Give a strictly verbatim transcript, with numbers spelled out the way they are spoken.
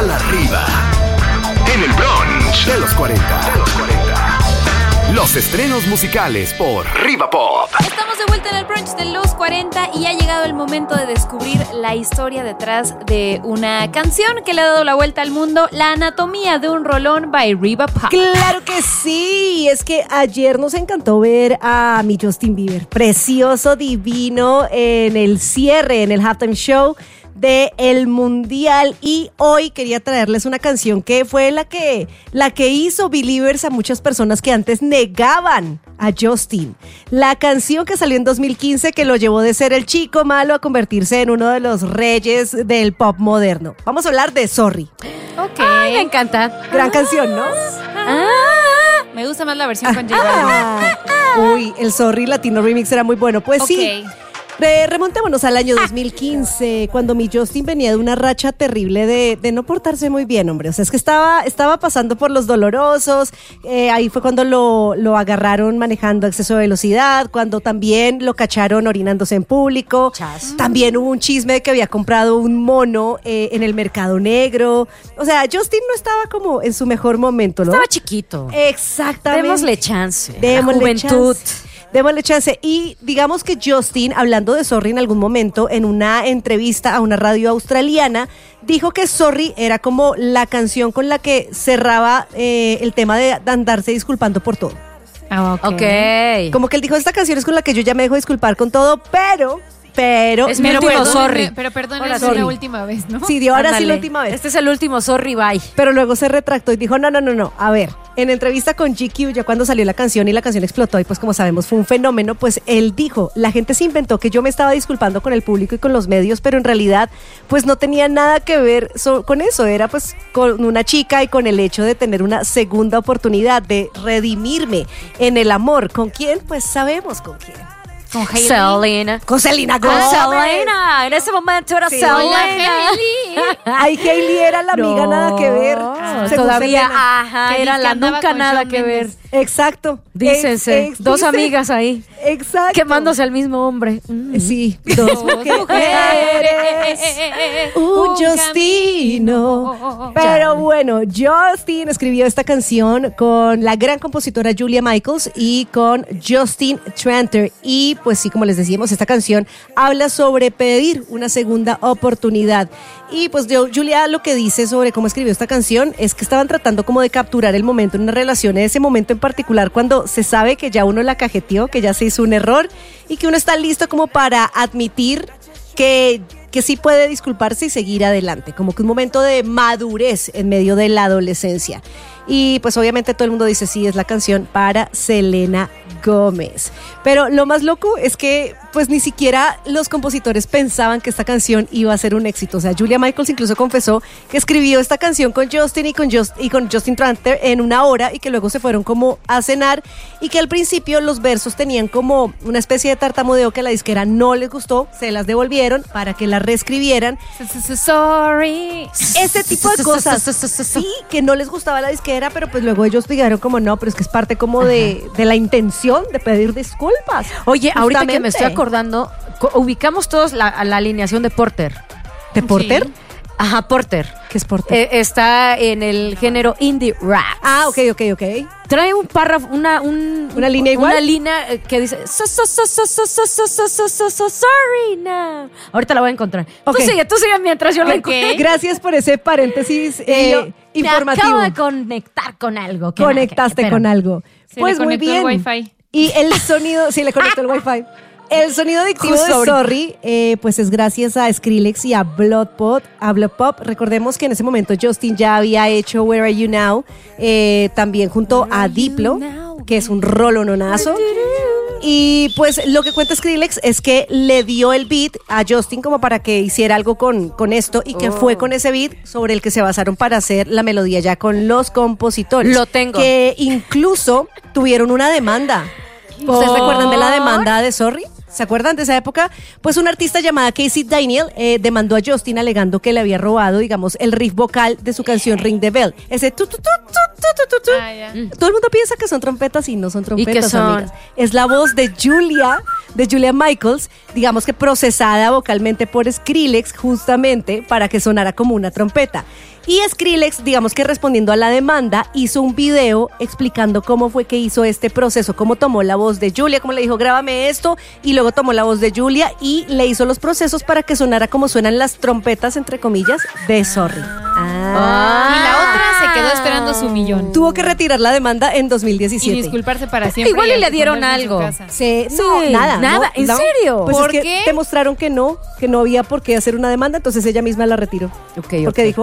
Sal Arriba. En el brunch de los cuarenta. De los cuarenta. Los estrenos musicales por Riva Pop. Estamos de vuelta en el brunch de los cuarenta y ha llegado el momento de descubrir la historia detrás de una canción que le ha dado la vuelta al mundo, La anatomía de un rolón by Riva Pop. ¡Claro que sí! Es que ayer nos encantó ver a mi Justin Bieber, precioso, divino, en el cierre, en el halftime show de el Mundial, y hoy quería traerles una canción que fue la que, la que hizo believers a muchas personas que antes negaban a Justin. La canción que salió en dos mil quince que lo llevó de ser el chico malo a convertirse en uno de los reyes del pop moderno. Vamos a hablar de Sorry. Ok. Ay, me encanta. Gran ah, canción, ¿no? Ah, me gusta más la versión con J Balvin. Ah, uy, el Sorry Latino Remix era muy bueno. Pues okay. sí. Remontémonos al año dos mil quince, cuando mi Justin venía de una racha terrible de, de no portarse muy bien, hombre. O sea, es que estaba, estaba pasando por los dolorosos. Eh, ahí fue cuando lo, lo agarraron manejando a exceso de velocidad, cuando también lo cacharon orinándose en público. Chas. También hubo un chisme de que había comprado un mono eh, en el mercado negro. O sea, Justin no estaba como en su mejor momento, ¿no? Estaba chiquito. Exactamente. Démosle chance. Démosle La juventud. Chance. Démosle chance. Y digamos que Justin, hablando de Sorry en algún momento, en una entrevista a una radio australiana, dijo que Sorry era como la canción con la que cerraba eh, el tema de andarse disculpando por todo. Ah, ok. okay. Como que él dijo, esta canción es con la que yo ya me dejo disculpar con todo, pero... Pero es mi último sorry. Pero perdón, Hola, es sorry. la última vez, ¿no? Sí, dio ahora Ándale. sí la última vez. Este es el último sorry, bye. Pero luego se retractó y dijo, no, no, no, no, a ver, en entrevista con G Q, ya cuando salió la canción y la canción explotó y pues como sabemos fue un fenómeno, pues él dijo, la gente se inventó que yo me estaba disculpando con el público y con los medios, pero en realidad pues no tenía nada que ver so- con eso, era pues con una chica y con el hecho de tener una segunda oportunidad de redimirme en el amor. ¿Con quién? Pues sabemos con quién. Con Hailey. Selena. Con Selena Con Gomez. Selena. En ese momento era Sí. Selena. Ay, Hailey era la amiga, No, nada que ver. según todavía, Selena. ajá, Que era dice la que andaba nunca con nada Shawn que ver. Mendes. Exacto. Dícense, Ex- ex- dos dice- amigas ahí, Exacto. quemándose al mismo hombre. Mm. Sí, dos mujeres, un Justino. Pero bueno, Justin escribió esta canción con la gran compositora Julia Michaels y con Justin Tranter. Y pues sí, como les decíamos, esta canción habla sobre pedir una segunda oportunidad. Y pues yo, Julia lo que dice sobre cómo escribió esta canción es que estaban tratando como de capturar el momento en una relación, en ese momento en particular cuando se sabe que ya uno la cajeteó, que ya se hizo un error y que uno está listo como para admitir que, que sí puede disculparse y seguir adelante, como que un momento de madurez en medio de la adolescencia. Y pues obviamente todo el mundo dice sí, es la canción para Selena Gomez. Pero lo más loco es que pues ni siquiera los compositores pensaban que esta canción iba a ser un éxito. O sea, Julia Michaels incluso confesó que escribió esta canción con Justin y con, Just, y con Justin Tranter en una hora y que luego se fueron como a cenar y que al principio los versos tenían como una especie de tartamudeo que a la disquera no les gustó, se las devolvieron para que la reescribieran. Sorry. Ese tipo de cosas, sí, que no les gustaba a la disquera, pero pues luego ellos dijeron como no, pero es que es parte como de, de la intención de pedir disculpas. Oye, ahorita que me Justamente. estoy acordando, co- ubicamos todos la, la alineación de Porter. ¿De Porter? Sí. Ajá, Porter. ¿Qué es Porter? Eh, está en el género indie rap. ah, ok, ok, ok. Trae un párrafo, una, un, ¿Una línea igual? Una línea eh, que dice so, so, so, so, so, so, so, so, so, so, so, sorry now. Ahorita la voy a encontrar. Ok. Tú sigue, tú sigue mientras yo la Ok. encuentro. Gracias por ese paréntesis Y yo, eh, informativo. Me acabo de conectar con algo. que Conectaste nada que- con algo. Se Pues le muy conectó bien. el Wi-Fi. Y el sonido, sí, le conectó el Wi-Fi. El sonido adictivo Justo de ahorita. Sorry, eh, pues es gracias a Skrillex y a Blood Pop, a Blood Pop. Recordemos que en ese momento Justin ya había hecho Where Are You Now, eh, también junto a Diplo, que es un rolononazo. Y pues lo que cuenta Skrillex es que le dio el beat a Justin como para que hiciera algo con, con esto y que Oh. fue con ese beat sobre el que se basaron para hacer la melodía ya con los compositores. Lo tengo. Que incluso tuvieron una demanda. ¿Ustedes ¿Por? recuerdan de la demanda de Sorry? ¿Se acuerdan de esa época? Pues una artista llamada Casey Daniel eh, demandó a Justin alegando que le había robado, digamos, el riff vocal de su canción Ring the Bell. Ese tu, tu, tu, tu, tu, Ah, ya. Todo el mundo piensa que son trompetas y no son trompetas, qué son? amigas. Es la voz de Julia, de Julia Michaels, digamos que procesada vocalmente por Skrillex justamente para que sonara como una trompeta. Y Skrillex, digamos que respondiendo a la demanda, hizo un video explicando cómo fue que hizo este proceso, cómo tomó la voz de Julia, cómo le dijo, grábame esto, y luego tomó la voz de Julia y le hizo los procesos para que sonara como suenan las trompetas, entre comillas, de Sorry. Ah. Y la otra se quedó esperando su millón. Tuvo que retirar la demanda en dos mil Y diecisiete. disculparse para siempre. Igual y y le al dieron esconderse en su algo. casa. Se, Sí, no, nada. nada, no, ¿en no. serio? Pues ¿Por es que qué? demostraron que no, que no había por qué hacer una demanda, entonces ella misma la retiró. Ok, Porque ok. dijo,